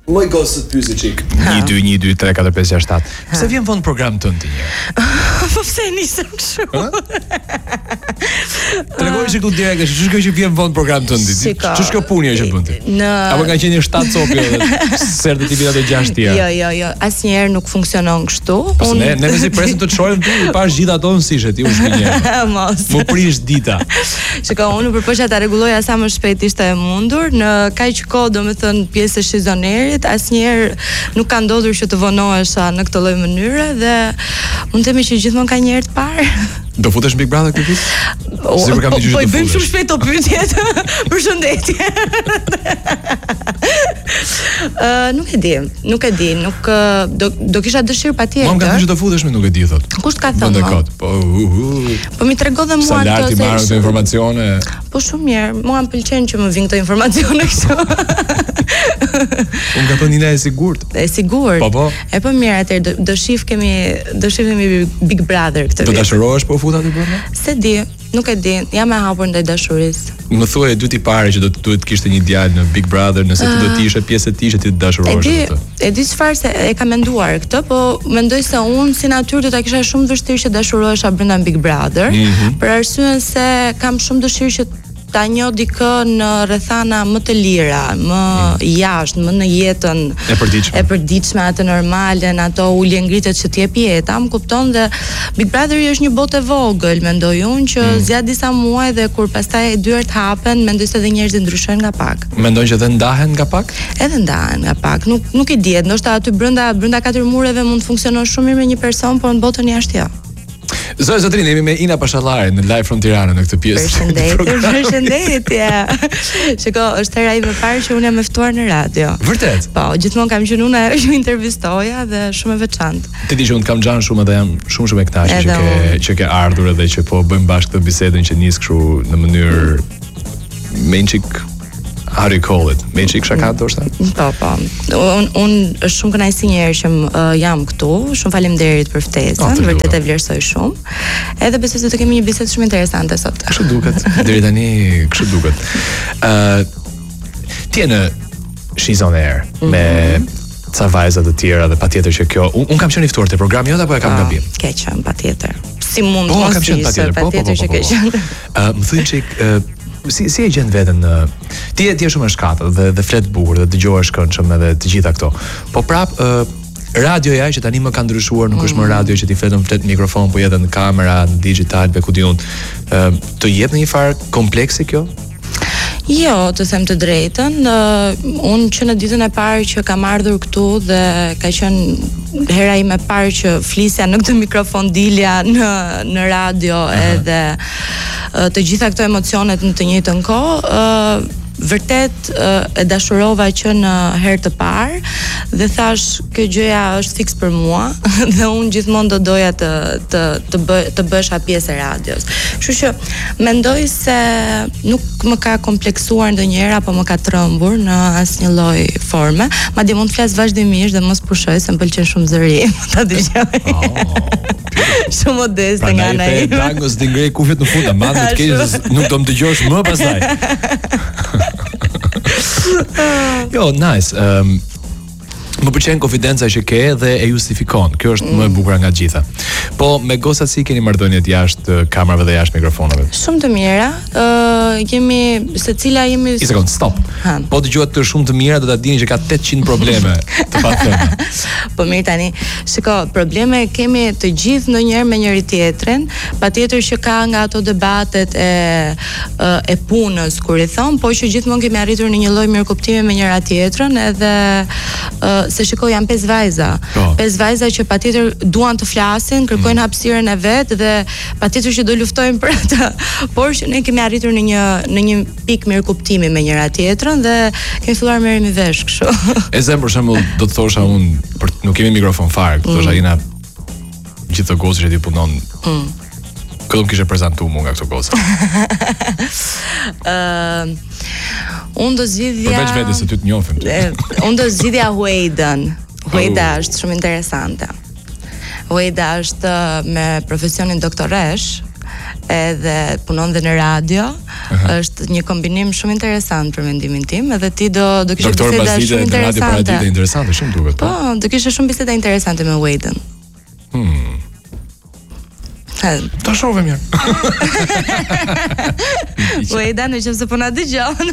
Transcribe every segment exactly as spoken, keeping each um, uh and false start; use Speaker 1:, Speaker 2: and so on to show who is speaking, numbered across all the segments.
Speaker 1: Moj gosë të pyesi çik.
Speaker 2: një dy një dy tre katër pesë shtat. Pse vjen vonë program tënd ti një?
Speaker 3: Po pse nisëm kështu?
Speaker 2: Tregoj se ku direkt, ç'është kjo që vjen vonë program tënd ti? Ç'është kjo punë që bën ti?
Speaker 3: Në
Speaker 2: Apo ka qenë shtat copi edhe serdë ti vjen ato gjashtë tjera.
Speaker 3: Jo, jo, jo, asnjëherë nuk funksionon kështu.
Speaker 2: Unë ne ne mezi presim të të shohim ti, pa gjithë ato në sishe ti u shpinje.
Speaker 3: Mos.
Speaker 2: Mu prish dita.
Speaker 3: Shiko, unë përpoqja ta rregulloja sa më shpejt ishte e mundur, në kaq kohë, domethënë pjesë e shizonerit, asnjëherë nuk ka ndodhur që të vonohesha në këtë lloj mënyre dhe mund të themi që gjithmonë ka një herë të parë.
Speaker 2: Do futesh Big Brother këtë vit?
Speaker 3: Si për kam të gjyqë të futesh. Po i bëjmë shumë shpejt të pyetjet. Përshëndetje. uh, nuk e di, nuk e di, nuk do do kisha dëshirë patjetër.
Speaker 2: Mam ka thënë që do futesh me nuk e di thot.
Speaker 3: Kush ka thënë?
Speaker 2: Po uh, uh.
Speaker 3: Po mi trego dhe mua
Speaker 2: ato se. Sa marrë këto informacione.
Speaker 3: Po shumë mirë, mua më pëlqen që më vijnë këto informacione kështu.
Speaker 2: Unë ka thënë Nina e sigurt.
Speaker 3: E sigurt.
Speaker 2: Po po.
Speaker 3: E po mirë, atëherë do, do shif kemi do shifemi Big Brother këtë vit.
Speaker 2: Do dashurohesh po futa ti bëna?
Speaker 3: Se di, nuk e di. Jam e hapur ndaj dashurisë.
Speaker 2: Më thuaj dy ti parë që do të duhet kishte një djalë në Big Brother, nëse ti do të ishe pjesë e tij që ti të dashurohesh atë.
Speaker 3: E di çfarë se e kam menduar këtë, po mendoj se unë si natyrë do ta kisha shumë vështirë që dashurohesha brenda Big Brother, mm-hmm. për arsyeën se kam shumë dëshirë që ta njoh dikë në rrethana më të lira, më mm. jashtë, më në jetën
Speaker 2: e përditshme,
Speaker 3: e përditshme, atë normale, në ato ulje ngritet që të jep jeta, më kupton dhe Big Brother është një botë e vogël, mendoj unë që mm. zgjat disa muaj dhe kur pastaj dyert hapen, mendoj se edhe njerëzit ndryshojnë nga pak.
Speaker 2: Mendon që edhe ndahen nga pak?
Speaker 3: Edhe ndahen nga pak. Nuk nuk e diet, ndoshta aty brenda brenda katër mureve mund të funksionon shumë mirë me një person, por në botën jashtë jo.
Speaker 2: Zoj Zotrin, jemi me Ina Pashallari në live from Tirana në këtë pjesë.
Speaker 3: Përshëndetje, përshëndetje. Shiko, është hera ime e parë që unë jam e ftuar në radio.
Speaker 2: Vërtet?
Speaker 3: Po, gjithmonë kam qenë unë ajo që intervistoja dhe shumë e veçantë.
Speaker 2: Ti di që unë kam xhan shumë dhe jam shumë shumë e kënaqur që ke që ke ardhur edhe që po bëjmë bashkë këtë bisedën që nis kështu në mënyrë me një çik how do you call it? Me çik shaka ndoshta?
Speaker 3: Po, po. Un un është shumë kënaqësi një herë që uh, jam këtu. Shumë faleminderit për ftesën, oh, vërtet e vlerësoj shumë. Edhe besoj se do të kemi një bisedë shumë interesante sot.
Speaker 2: Kështu duket. Deri tani kështu duket. Ë uh, ti në She's on Air mm-hmm. me ca vajza të tjera dhe patjetër që kjo un, un kam qenë i ftuar te programi jot apo e kam
Speaker 3: oh,
Speaker 2: gabim?
Speaker 3: Ke qenë patjetër. Si mund
Speaker 2: të mos ishte patjetër që ke qenë. Ë më thuaj çik si si e gjen veten në ti je ti je shumë e shkatët dhe dhe flet bukur dhe dëgjohesh këndshëm edhe të gjitha këto. Po prap ë uh, radioja që tani më ka ndryshuar, nuk është më radio që ti fletën flet në mikrofon, po edhe në kamera, në digital, be ku diun. Ë uh, të jep në një farë kompleksi kjo?
Speaker 3: Jo, të them të drejtën, uh, unë që në ditën e parë që kam ardhur këtu dhe ka qenë hera ime e parë që flisja në këtë mikrofon, dilja në në radio uh-huh. edhe uh, të gjitha këto emocionet në të njëjtën kohë, uh, vërtet uh, e dashurova që në herë të parë dhe thash kjo gjëja është fiks për mua dhe unë gjithmonë do doja të të të bëj të bësha pjesë e radios. Kështu që mendoj se nuk më ka kompleksuar ndonjëherë apo më ka trembur në asnjë lloj forme, madje mund të flas vazhdimisht dhe mos pushoj se më pëlqen shumë zëri. Ta dëgjoj. Oh, shumë modeste nga ana ime.
Speaker 2: Pra dangos të ngrej kufjet në fund, ama nuk ke nuk do më dëgjosh më pastaj. Jo, nice. Um, më pëlqen konfidenca që ke dhe e justifikon. Kjo është mm. më e bukur nga të gjitha. Po me gosat si keni marrëdhëniet jashtë kamerave dhe jashtë mikrofonave?
Speaker 3: Shumë të mira. Ë uh, jemi secila jemi
Speaker 2: një sekond, stop. Ha. Po dëgjohet të shumë të mira, do ta dini që ka tetëqind probleme të pathëna.
Speaker 3: Po mirë tani, shiko, probleme kemi të gjithë ndonjëherë me njëri tjetrin, patjetër që ka nga ato debatet e e punës kur i thon, po që gjithmonë kemi arritur në një lloj mirëkuptimi me njëra tjetrën, edhe uh, se shikoj janë pesë vajza. Oh. Pesë vajza që patjetër duan të flasin, kërkojnë mm. hapësirën e vet dhe patjetër që do luftojnë për atë. Por që ne kemi arritur në një në një pikë mirëkuptimi me njëra tjetrën dhe kemi filluar merremi vesh kështu.
Speaker 2: E zem për shembull do të thosha unë, për nuk kemi mikrofon fare, do të thosha Ina gjithë të gocë që ti punon. Mm. Këto më kishe prezantu mu nga këto goza. uh, unë do zgjidhja... Përveç vete se ty të njofim.
Speaker 3: Unë do zgjidhja Hueidën. Hueida oh. është shumë interesante. Hueida është me profesionin doktoresh edhe punon dhe në radio. Uh-huh. Është një kombinim shumë interesant për mendimin tim, edhe ti do do kishe biseda shumë interesante.
Speaker 2: Doktor interesante, shumë duket.
Speaker 3: Po, do kishe shumë biseda interesante me Waden.
Speaker 2: Hmm. Ta shohim mirë.
Speaker 3: Wada, në qëmë se po na dëgjon.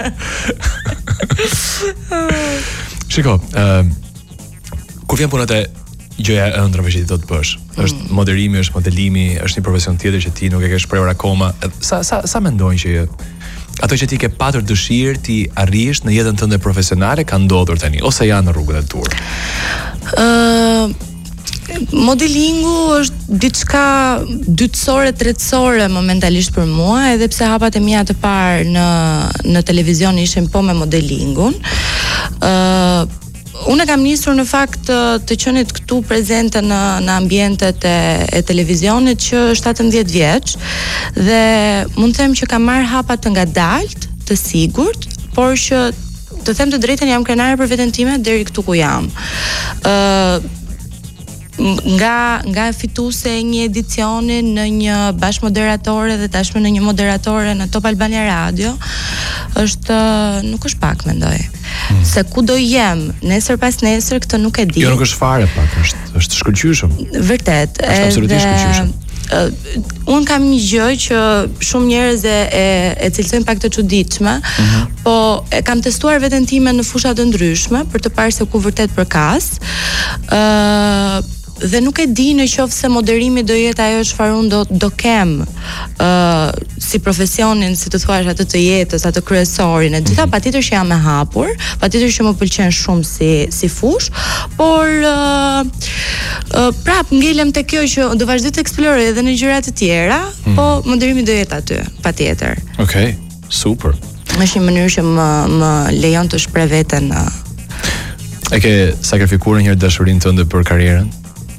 Speaker 2: Shiko, uh, kur vjen punat e gjëja e ëndrrave që ti do të bësh, mm. është moderimi, është modelimi, është një profesion tjetër që ti nuk e ke shprehur akoma. Sa sa sa mendojnë që ato që ti ke patur dëshirë ti arrish në jetën tënde profesionale ka ndodhur tani ose janë në rrugën e tur?
Speaker 3: Ë uh... Modelingu është diçka dytësore, tretësore momentalisht për mua, edhe pse hapat e mia të parë në në televizion ishin po me modelingun. Ë uh, Unë kam nisur në fakt të qenit këtu prezente në në ambientet e, e televizionit që shtatëmbëdhjetë vjeç dhe mund të them që kam marr hapa të ngadalt, të sigurt, por që të them të drejtën jam krenare për veten time deri këtu ku jam. Ë uh, nga nga fituese e një edicioni në një bashkëmoderatore dhe tashmë në një moderatore në Top Albania Radio është nuk është pak mendoj. Hmm. Se ku do jem nesër pas nesër këtë nuk e di.
Speaker 2: Jo, nuk është fare pak, është është shkëlqyeshëm.
Speaker 3: Vërtet.
Speaker 2: Është absolutisht shkëlqyeshëm.
Speaker 3: Uh, un kam një gjë që shumë njerëz e e, e cilësojnë pak të çuditshme, mm-hmm. po e kam testuar veten time në fusha të ndryshme për të parë se ku vërtet përkas. ë uh, Dhe nuk e di në qoftë se moderimi do jetë ajo çfarë unë do do kem ë uh, si profesionin, si të thuash atë të jetës, atë kryesorin e gjitha, patjetër që jam e hapur, patjetër që më pëlqen shumë si si fush, por uh, uh, prap ngelem te kjo që do vazhdoj të eksploroj edhe në gjëra të tjera, mm. po moderimi do jetë aty, patjetër.
Speaker 2: Okej, okay, super.
Speaker 3: Është një mënyrë që më më lejon të shpreh veten. Uh...
Speaker 2: E ke sakrifikuar një herë dashurinë tënde për karrierën?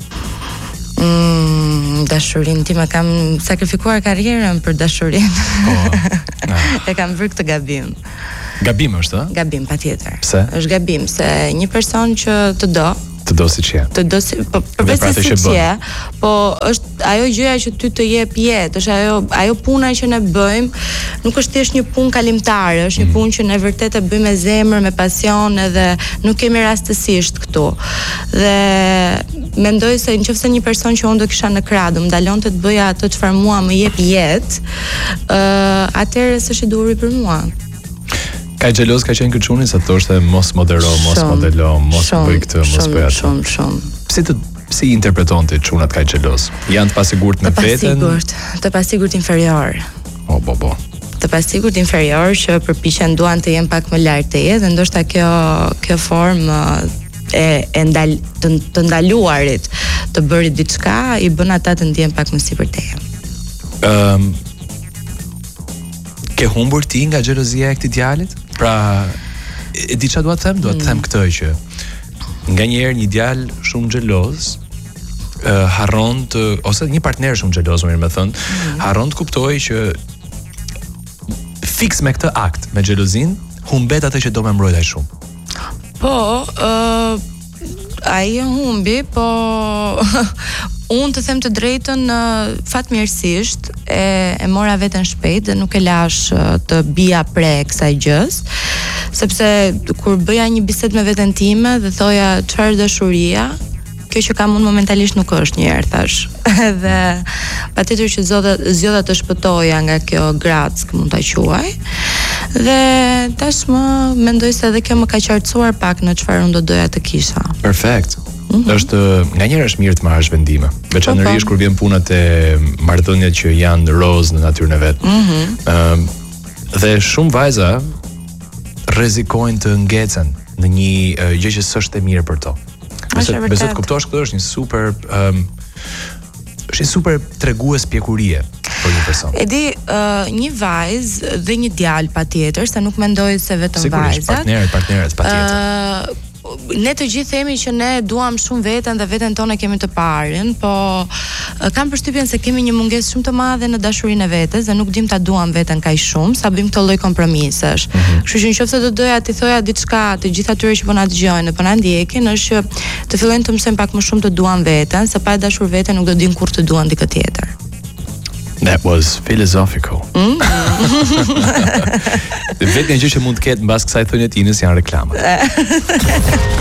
Speaker 3: Mm, dashurinë time kam sakrifikuar karrierën për dashurinë.
Speaker 2: Po.
Speaker 3: E kam bërë këtë gabim.
Speaker 2: Gabim është, ëh?
Speaker 3: Gabim patjetër.
Speaker 2: Pse?
Speaker 3: Është gabim se një person që të do,
Speaker 2: të do siç je.
Speaker 3: Të do si, po përveç se siç je, po është ajo gjëja që ty të jep jetë, është ajo ajo puna që ne bëjmë, nuk është thjesht një punë kalimtare, është një mm. punë që ne vërtet e bëjmë me zemër, me pasion edhe nuk kemi rastësisht këtu. Dhe mendoj se nëse një person që unë do kisha në krah do më dalonte të bëja atë çfarë mua më jep jetë, ë uh, atëherë s'është duri për mua.
Speaker 2: Ka xheloz ka qenë këçuni sa thoshte mos modero, mos modelo, mos bëj këtë, mos bëj atë. Shumë, shumë. Si të si interpreton ti çunat ka xheloz? Janë të pasigurt me veten? Të pasigurt,
Speaker 3: të pasigurt inferior.
Speaker 2: O bo bo.
Speaker 3: Të pasigurt inferior që përpiqen duan të jenë pak më lart teje dhe ndoshta kjo kjo formë e e ndal të, të ndaluarit të bërit diçka i bën ata të ndjen pak më sipër teje.
Speaker 2: Ëm um, ke humbur ti nga xhelozia e këtij djalit? Pra, e di çfarë dua të them, dua të them këtë që nganjëherë një djalë shumë xheloz uh, harron të ose një partner shumë xheloz, më mirë me thënë, mm. harron të kuptojë që fiks me këtë akt, me xhelozin, humbet atë që do më mbrojtaj shumë.
Speaker 3: Po, ë uh, ai humbi, po unë të them të drejtën, fatmirësisht e, e mora veten shpejt dhe nuk e lash të bija pre kësaj gjës, sepse kur bëja një bisedë me veten time dhe thoja çfarë dashuria, kjo që kam unë momentalisht nuk është një herë thash. Dhe patjetër që zota zgjodha të shpëtoja nga kjo grack, mund ta quaj. Dhe tashmë mendoj se edhe kjo më ka qartësuar pak në çfarë unë do doja të kisha.
Speaker 2: Perfekt. Mm-hmm. Është nganjëherë është mirë të marrësh vendime, veçanërisht kur vjen punat e marrëdhëniet që janë roz në natyrën e vet. Ëm mm-hmm. uh, dhe shumë vajza rrezikojnë të ngecen në një uh, gjë që s'është e mirë për to. Nëse besoj të kuptosh këtë është një super um, është një super tregues pjekurie për një person.
Speaker 3: E di, uh, një vajzë dhe një djalë patjetër, se nuk mendoj se vetëm vajzat.
Speaker 2: Sigurisht, partnerët, partnerët patjetër.
Speaker 3: Uh, Ne të gjithë themi që ne duam shumë veten dhe veten tonë kemi të parin, po kam përshtypjen se kemi një mungesë shumë të madhe në dashurinë e vetes dhe nuk dim ta duam veten kaq shumë sa bëjmë këto lloj kompromisesh. Mm-hmm. Kështu që nëse do doja ti thoja diçka të gjithë atyre që po na dëgjojnë, po na ndjekin, është që të fillojnë të mësojnë pak më shumë të duan veten, se pa dashur veten nuk do din kur të duan dikë tjetër.
Speaker 2: That was philosophical.
Speaker 3: Mm.
Speaker 2: Vetëm gjë që mund të ketë mbas kësaj thënie Tinës janë reklamat.